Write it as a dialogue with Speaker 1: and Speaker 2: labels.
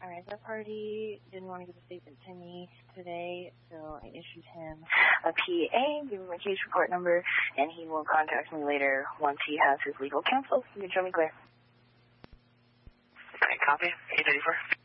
Speaker 1: All right, that party didn't want to give a statement to me today, so I issued him a PA, give him a case report number, and he will contact me later once he has his legal counsel. You can show me clear.
Speaker 2: Okay, copy. 884.